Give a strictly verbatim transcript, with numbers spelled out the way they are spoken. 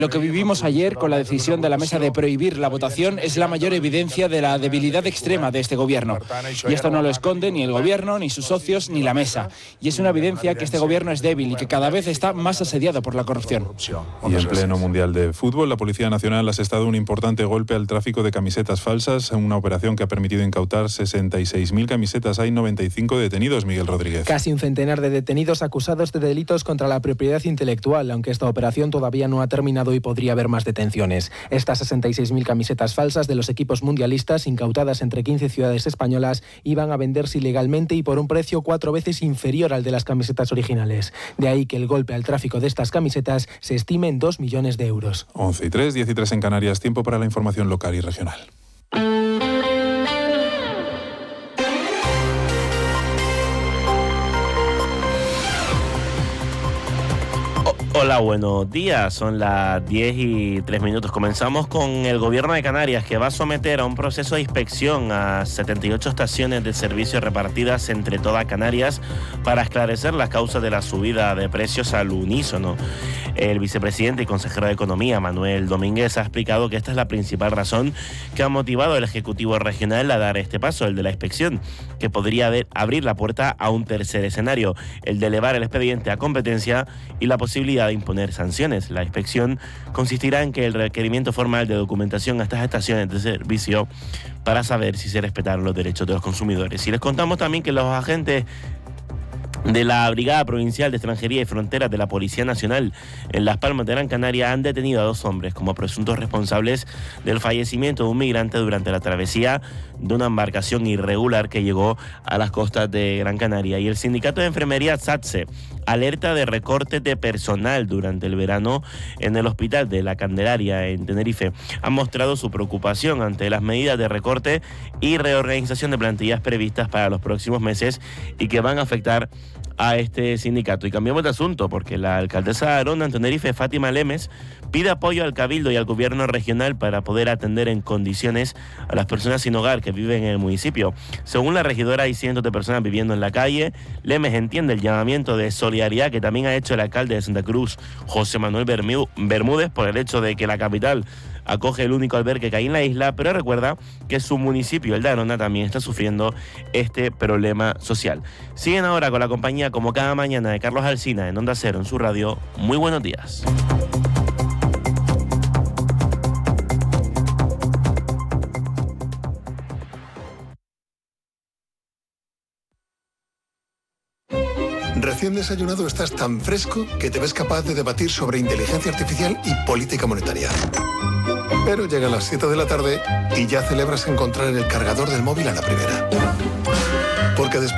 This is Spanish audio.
Lo que vivimos ayer con la decisión de la mesa de prohibir la votación es la mayor evidencia de la debilidad extrema de este gobierno. Y esto no lo esconde ni el gobierno, ni sus socios, ni la mesa. Y es una evidencia que este gobierno es débil y que cada vez está más asediado por la corrupción. Y en pleno Mundial de Fútbol, la Policía Nacional ha asestado un importante golpe al tráfico de camisetas falsas, una operación que ha permitido incautar sesenta y seis mil camisetas. Hay noventa y cinco detenidos, Miguel Rodríguez. Casi un centenar de detenidos acusados de delitos contra la propiedad intelectual, aunque esta operación todavía no ha terminado y podría haber más detenciones. Estas sesenta y seis mil camisetas falsas de los equipos mundialistas, incautadas entre quince ciudades españolas, iban a venderse ilegalmente y por un precio cuatro veces inferior al de las camisetas originales. De ahí que el golpe al tráfico de estas camisetas se estime en dos millones de euros. once y tres, diez y tres en Canarias. Tiempo para la información local y regional. Hola, buenos días. Son las diez y tres minutos. Comenzamos con el gobierno de Canarias, que va a someter a un proceso de inspección a setenta y ocho estaciones de servicio repartidas entre toda Canarias para esclarecer las causas de la subida de precios al unísono. El vicepresidente y consejero de Economía, Manuel Domínguez, ha explicado que esta es la principal razón que ha motivado al Ejecutivo Regional a dar este paso, el de la inspección, que podría haber, abrir la puerta a un tercer escenario, el de elevar el expediente a competencia y la posibilidad de imponer sanciones. La inspección consistirá en que el requerimiento formal de documentación a estas estaciones de servicio para saber si se respetaron los derechos de los consumidores. Y les contamos también que los agentes de la Brigada Provincial de Extranjería y Fronteras de la Policía Nacional en Las Palmas de Gran Canaria han detenido a dos hombres como presuntos responsables del fallecimiento de un migrante durante la travesía de una embarcación irregular que llegó a las costas de Gran Canaria. Y el sindicato de enfermería SATSE alerta de recortes de personal durante el verano en el hospital de La Candelaria en Tenerife. Han mostrado su preocupación ante las medidas de recorte y reorganización de plantillas previstas para los próximos meses y que van a afectar a este sindicato. Y cambiamos de asunto porque la alcaldesa de Arona en Tenerife, Fátima Lemes, pide apoyo al Cabildo y al gobierno regional para poder atender en condiciones a las personas sin hogar que viven en el municipio. Según la regidora, hay cientos de personas viviendo en la calle. Lemes entiende el llamamiento de solidaridad que también ha hecho el alcalde de Santa Cruz, José Manuel Bermúdez, por el hecho de que la capital acoge el único albergue que hay en la isla, pero recuerda que su municipio, el de Arona, también está sufriendo este problema social. Siguen ahora con la compañía, como cada mañana, de Carlos Alsina en Onda Cero, en su radio. Muy buenos días. Recién desayunado estás tan fresco que te ves capaz de debatir sobre inteligencia artificial y política monetaria. Pero llegan las siete de la tarde y ya celebras encontrar el cargador del móvil a la primera. Porque después